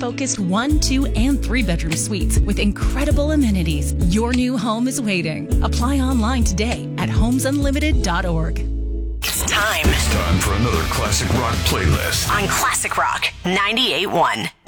family-focused 1, 2, and 3-bedroom suites with incredible amenities. Your new home is waiting. Apply online today at homesunlimited.org. It's time. It's time for another classic rock playlist On Classic Rock 98.1.